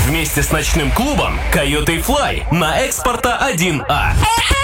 Вместе с ночным клубом Coyote Fly на Экспорта 1А.